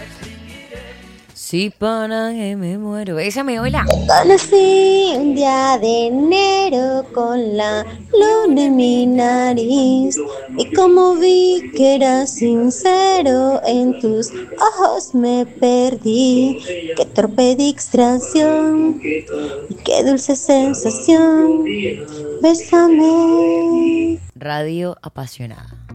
Sí, para que me muero. Esa me hola. Conocí un día de enero con la luna en mi nariz y como vi que eras sincero en tus ojos me perdí. Qué torpe distracción y qué dulce sensación. Bésame. Radio apasionada.